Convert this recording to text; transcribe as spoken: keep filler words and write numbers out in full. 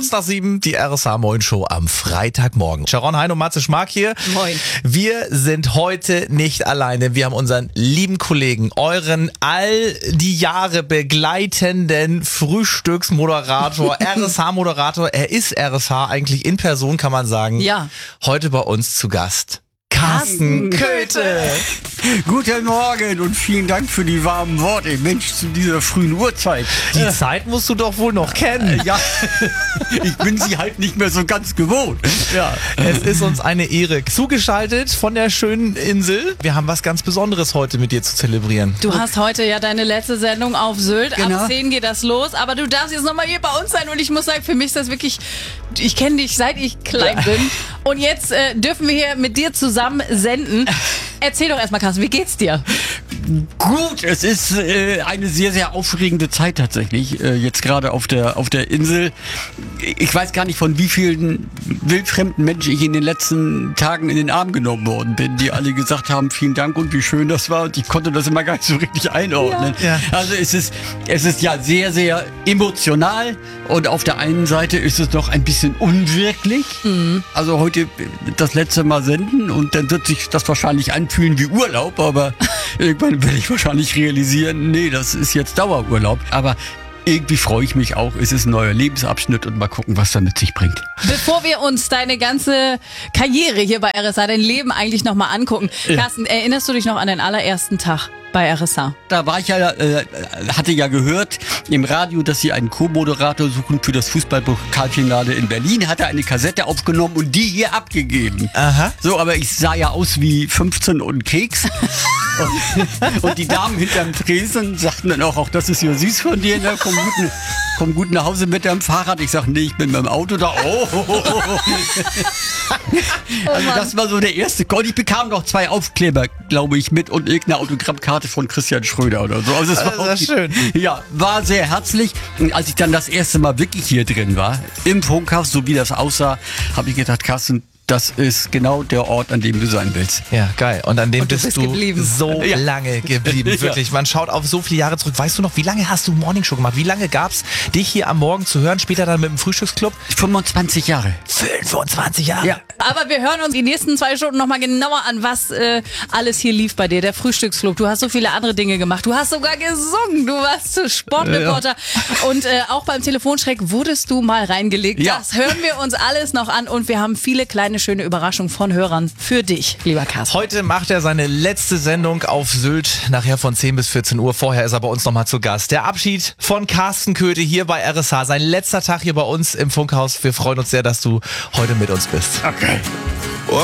Kurz nach sieben, die R S H Moin Show am Freitagmorgen. Sharon, Hein und Matze Schmark hier. Moin. Wir sind heute nicht alleine. Wir haben unseren lieben Kollegen, euren all die Jahre begleitenden Frühstücksmoderator, R S H-Moderator. Er ist R S H eigentlich in Person, kann man sagen. Ja. Heute bei uns zu Gast. Carsten Köthe. Guten Morgen und vielen Dank für die warmen Worte. Mensch, zu dieser frühen Uhrzeit. Die Zeit musst du doch wohl noch kennen. Ja, ich bin sie halt nicht mehr so ganz gewohnt. Ja, es ist uns eine Ehre. Zugeschaltet von der schönen Insel. Wir haben was ganz Besonderes heute mit dir zu zelebrieren. Du hast heute ja deine letzte Sendung auf Sylt. Genau. Ab zehn geht das los. Aber du darfst jetzt nochmal hier bei uns sein. Und ich muss sagen, für mich ist das wirklich, ich kenne dich seit ich klein ja. bin. Und jetzt äh, dürfen wir hier mit dir zusammen senden. Erzähl doch erstmal, Carsten, wie geht's dir? Gut, es ist äh, eine sehr, sehr aufregende Zeit tatsächlich, äh, jetzt gerade auf der, auf der Insel. Ich weiß gar nicht, von wie vielen wildfremden Menschen ich in den letzten Tagen in den Arm genommen worden bin, die alle gesagt haben, vielen Dank und wie schön das war, und ich konnte das immer gar nicht so richtig einordnen. Ja. Ja. Also es ist, es ist ja sehr, sehr emotional, und auf der einen Seite ist es noch ein bisschen unwirklich. Mhm. Also heute das letzte Mal senden und dann wird sich das wahrscheinlich anfühlen wie Urlaub, aber irgendwann werde ich wahrscheinlich realisieren, nee, das ist jetzt Dauerurlaub. Aber irgendwie freue ich mich auch. Es ist ein neuer Lebensabschnitt und mal gucken, was er mit sich bringt. Bevor wir uns deine ganze Karriere hier bei R S H, dein Leben eigentlich nochmal angucken. Ja. Carsten, erinnerst du dich noch an den allerersten Tag bei R S H? Da war ich ja, äh, hatte ja gehört im Radio, dass sie einen Co-Moderator suchen für das Fußballpokalfinale in Berlin. Hatte eine Kassette aufgenommen und die hier abgegeben. Aha. So, aber ich sah ja aus wie fünfzehn und Keks. und, und die Damen hinterm Tresen sagten dann auch, auch das ist ja süß von dir, ne? Komm gut, komm gut nach Hause mit deinem Fahrrad. Ich sag, nee, ich bin mit dem Auto da. Oh, oh, oh, oh. Also oh das war so der erste Call. Ich bekam noch zwei Aufkleber, glaube ich, mit und irgendeine Autogrammkarte von Christian Schröder oder so. Also es war das ist auch, schön. Ja, war sehr herzlich. Und als ich dann das erste Mal wirklich hier drin war, im Funkhaus, so wie das aussah, habe ich gedacht, Carsten, das ist genau der Ort, an dem du sein willst. Ja, geil. Und an dem Und du bist, bist du geblieben. so Ja. lange geblieben. Wirklich. Ja. Man schaut auf so viele Jahre zurück. Weißt du noch, wie lange hast du Morningshow gemacht? Wie lange gab's dich hier am Morgen zu hören? Später dann mit dem Frühstücksclub? fünfundzwanzig Jahre. fünfundzwanzig Jahre. Ja. Aber wir hören uns die nächsten zwei Stunden nochmal genauer an, was äh, alles hier lief bei dir. Der Frühstücksclub. Du hast so viele andere Dinge gemacht. Du hast sogar gesungen. Du warst zu Sportreporter. Ja. Und äh, auch beim Telefonschreck wurdest du mal reingelegt. Ja. Das hören wir uns alles noch an. Und wir haben viele kleine, schöne Überraschungen von Hörern für dich, lieber Carsten. Heute macht er seine letzte Sendung auf Sylt. Nachher von zehn bis vierzehn Uhr. Vorher ist er bei uns nochmal zu Gast. Der Abschied von Carsten Köthe hier bei R S H. Sein letzter Tag hier bei uns im Funkhaus. Wir freuen uns sehr, dass du heute mit uns bist. Okay.